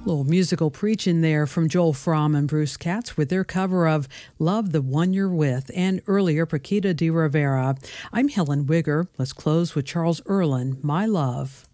Little musical preaching there from Joel Fromm and Bruce Katz with their cover of Love the One You're With, and earlier Paquita de Rivera. I'm Helen Wigger. Let's close with Charles Erlin, My Love.